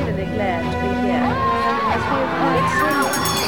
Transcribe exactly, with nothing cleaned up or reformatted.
particularly glad to be here, as we are quite similar.